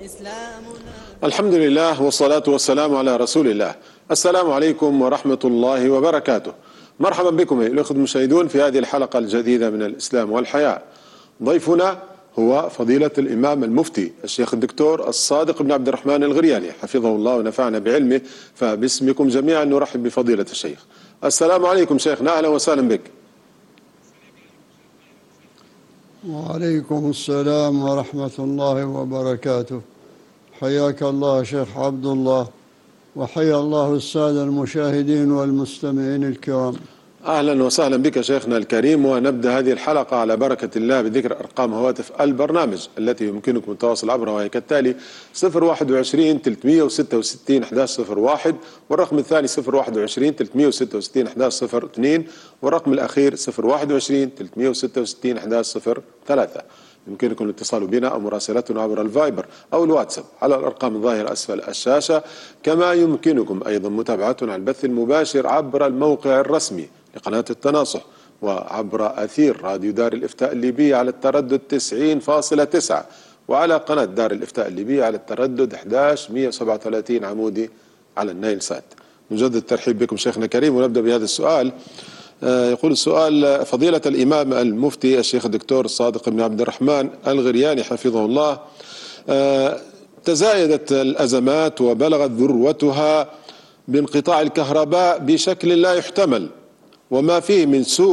الحمد لله والصلاة والسلام على رسول الله. السلام عليكم ورحمة الله وبركاته. مرحبا بكم أيها الأخوة المشاهدون في هذه الحلقة الجديدة من الإسلام والحياة. ضيفنا هو فضيلة الإمام المفتي الشيخ الدكتور الصادق بن عبد الرحمن الغرياني حفظه الله ونفعنا بعلمه، فباسمكم جميعا نرحب بفضيلة الشيخ. السلام عليكم شيخنا، أهلا وسهلا بك. وعليكم السلام ورحمة الله وبركاته. حياك الله شيخ عبد الله، وحيا الله السادة المشاهدين والمستمعين الكرام. أهلا وسهلا بك شيخنا الكريم، ونبدأ هذه الحلقة على بركة الله بذكر أرقام هواتف البرنامج التي يمكنكم التواصل عبرها، وهي كالتالي: 021 366 1101، والرقم الثاني 021 366 1102، والرقم الأخير 021 366 1103. يمكنكم الاتصال بنا أو مراسلتنا عبر الفايبر أو الواتساب على الأرقام الظاهرة أسفل الشاشة. كما يمكنكم أيضا متابعتنا على البث المباشر عبر الموقع الرسمي لقناة التناصح، وعبر أثير راديو دار الإفتاء الليبية على التردد 90.9، وعلى قناة دار الإفتاء الليبية على التردد 11137 عمودي على النايل سات. نجدد الترحيب بكم شيخنا الكريم، ونبدأ بهذا السؤال. يقول السؤال: فضيلة الإمام المفتي الشيخ الدكتور الصادق بن عبد الرحمن الغرياني حفظه الله، تزايدت الأزمات وبلغت ذروتها بانقطاع الكهرباء بشكل لا يحتمل، وما فيه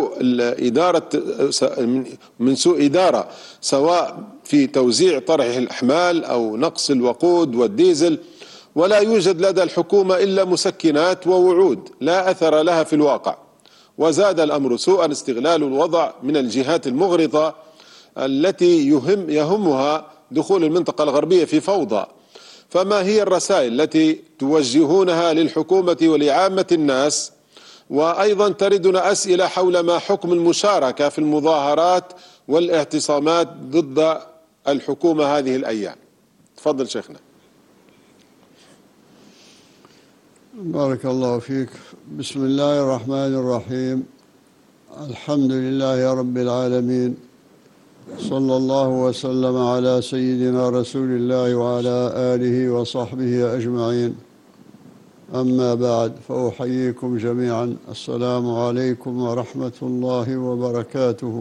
من سوء إدارة سواء في توزيع طرح الأحمال أو نقص الوقود والديزل، ولا يوجد لدى الحكومة إلا مسكنات ووعود لا أثر لها في الواقع. وزاد الأمر سوءا استغلال الوضع من الجهات المغرضة التي يهمها دخول المنطقة الغربية في فوضى. فما هي الرسائل التي توجهونها للحكومة ولعامة الناس؟ وأيضا تردنا أسئلة حول ما حكم المشاركة في المظاهرات والاعتصامات ضد الحكومة هذه الأيام. تفضل شيخنا. بارك الله فيك. بسم الله الرحمن الرحيم. الحمد لله رب العالمين، صلى الله وسلم على سيدنا رسول الله وعلى آله وصحبه أجمعين. أما بعد، فأحييكم جميعا. السلام عليكم ورحمة الله وبركاته.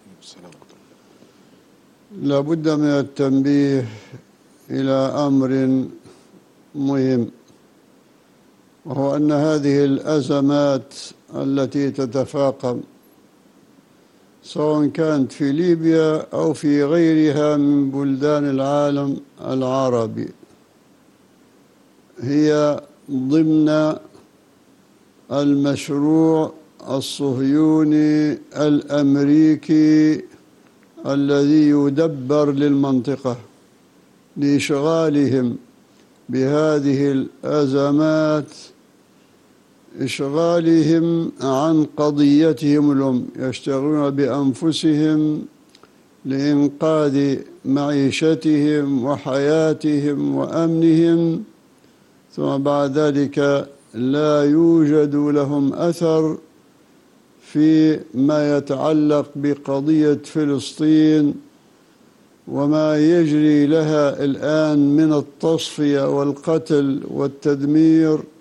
لا بد من التنبيه إلى أمر مهم، وهو أن هذه الأزمات التي تتفاقم سواء كانت في ليبيا أو في غيرها من بلدان العالم العربي هي ضمن المشروع الصهيوني الأمريكي الذي يدبر للمنطقة لإشغالهم بهذه الأزمات، إشغالهم عن قضيتهم الأم. يشتغلون بأنفسهم لإنقاذ معيشتهم وحياتهم وأمنهم، ثم بعد ذلك لا يوجد لهم أثر في ما يتعلق بقضية فلسطين وما يجري لها الآن من التصفية والقتل والتدمير